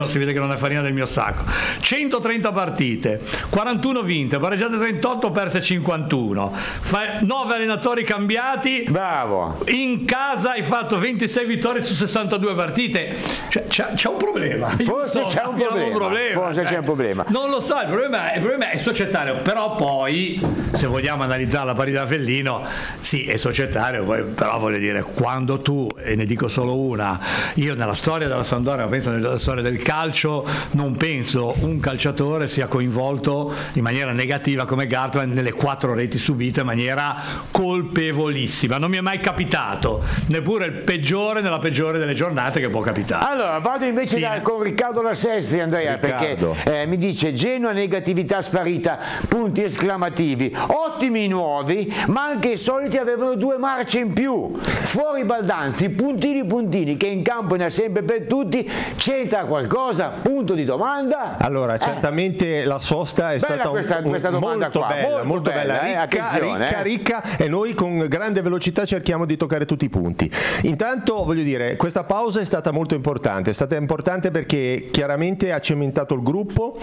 si vede che non è farina del mio sacco. 130 partite, 41 vinte, pareggiate 38, perse 51. 9 allenatori cambiati. Bravo. In casa hai fatto 26 vittorie su 62 partite. Cioè, c'è un problema. Forse c'è un problema. Forse c'è un problema. Non lo so, il problema è societario, però poi se vogliamo analizzare la partita da Avellino, sì, è societario, poi, però voglio dire, quando tu, e ne dico solo una, io nella storia della Sampdoria, penso nella storia del calcio, non penso un calciatore sia coinvolto in maniera negativa come Gartman nelle 4 reti subite in maniera colpevolissima. Non mi è mai capitato, neppure il peggiore nella peggiore delle giornate che può capitare. Allora vado invece con Riccardo La Sestri, Andrea, Riccardo, perché mi dice: Genoa negatività sparita, punti esclamativi, ottimi nuovi, ma anche i soliti avevano 2 marce in più, fuori Baldanzi, puntini che in campo ne ha sempre per tutti. C'entra qualcosa? Punto di domanda. Allora, certamente la sosta è bella stata questa domanda molto bella, ricca, e noi con grande velocità cerchiamo di toccare tutti i punti. Intanto voglio dire, questa pausa è stata molto importante, è stata importante perché chiaramente ha cementato il gruppo,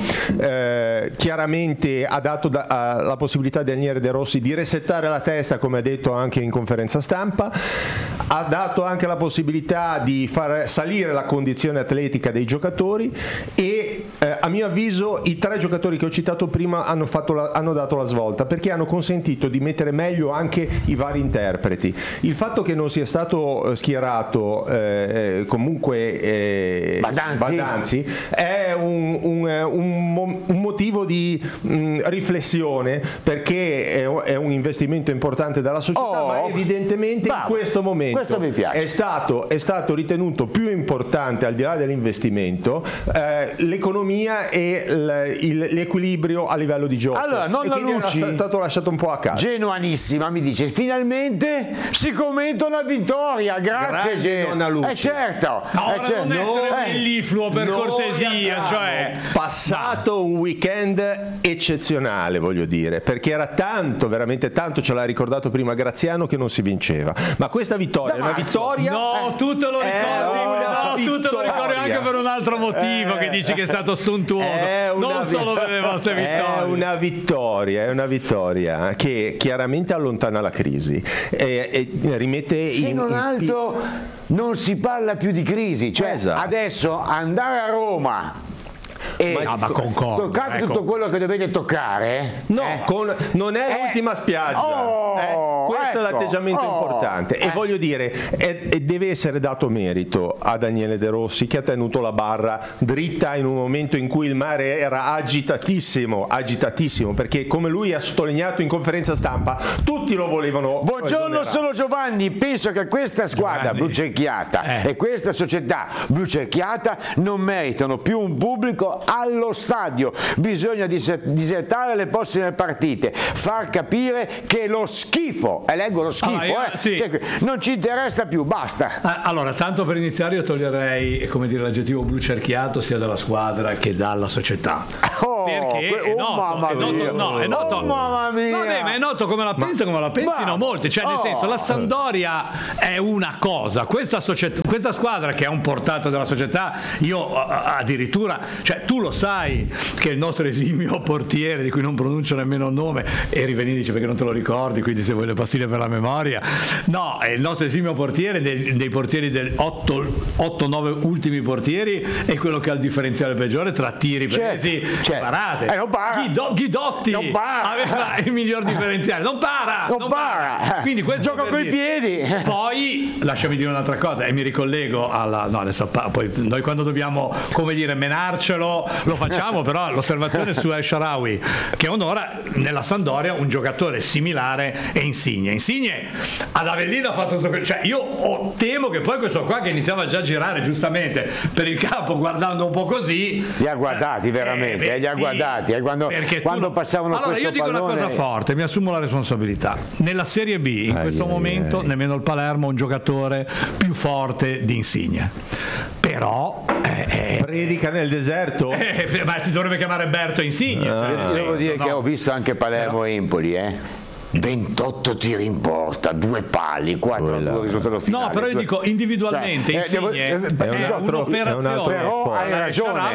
chiaramente ha dato la possibilità a Daniele De Rossi di resettare la testa, come ha detto anche in conferenza stampa, ha dato anche la possibilità di far salire la condizione atletica dei giocatori e a mio avviso i 3 giocatori che ho citato prima hanno dato la svolta, perché hanno consentito di mettere meglio anche i vari interpreti. Il fatto che non sia stato schierato comunque Baldanzi è un motivo di riflessione, perché è un investimento importante della società, ma evidentemente in questo momento è stato ritenuto più importante, al di là dell'investimento, l'economia e l'equilibrio a livello di gioco. Allora, nonna Lucci, è stato lasciato un po' a casa. Genuanissima mi dice: finalmente si commenta una vittoria, grazie Genoa. Certo. Non essere mellifluo, per cortesia, cioè passato un weekend eccezionale, voglio dire, perché era tanto, veramente tanto, ce l'ha ricordato prima Graziano, che non si vinceva, ma questa vittoria è una vittoria. No, tu te lo ricordi, tu te lo ricordi anche per un altro motivo, che dici che è stato sontuoso, non solo per le vostre vittorie. È una vittoria che chiaramente allontana la crisi e rimette se non altro non si parla più di crisi, cioè adesso andare a Roma e toccate tutto quello che dovete toccare, non è l'ultima spiaggia, questo è l'atteggiamento importante, e voglio dire, deve essere dato merito a Daniele De Rossi, che ha tenuto la barra dritta in un momento in cui il mare era agitatissimo, perché come lui ha sottolineato in conferenza stampa, tutti lo volevano. Buongiorno, sono Giovanni. Penso che questa squadra blucerchiata e questa società blucerchiata non meritano più un pubblico allo stadio. Bisogna disertare le prossime partite, far capire che lo schifo, e leggo lo schifo, cioè, non ci interessa più, basta. Allora, tanto per iniziare io toglierei, come dire, l'aggettivo blucerchiato sia dalla squadra che dalla società. Perché è noto, mamma mia. Vabbè, ma è noto come la pensino molti, cioè nel senso, la Sampdoria è una cosa, questa squadra che è un portato della società, io addirittura, cioè tu lo sai che il nostro esimio portiere, di cui non pronuncio nemmeno il nome, e Rivelini dice perché non te lo ricordi, quindi se vuoi le pastiglie per la memoria, no, è il nostro esimio portiere dei portieri del 8-9 ultimi portieri, è quello che ha il differenziale peggiore tra tiri presi e parate. Ghidotti aveva il miglior differenziale, non para. Quindi questo gioca coi piedi. Poi lasciami dire un'altra cosa, e mi ricollego poi noi quando dobbiamo, come dire, menarcelo lo facciamo, però l'osservazione su El Shaarawy, che onora nella Sampdoria un giocatore similare, è Insigne ad Avellino ha fatto tutto, cioè io temo che poi questo qua, che iniziava già a girare giustamente per il campo guardando un po' così, li ha guardati veramente, li ha guardati quando passavano allora questo io dico pallone. una cosa forte, mi assumo la responsabilità, nella Serie B in questo momento nemmeno il Palermo ha un giocatore più forte di Insigne, però predica nel deserto, ma si dovrebbe chiamare Berto Insigne, devo dire che ho visto anche Palermo e Empoli, 28 tiri in porta, 2 pali, 4 risultato finale. No, però io dico individualmente Insigne è un'operazione. Però hai ragione,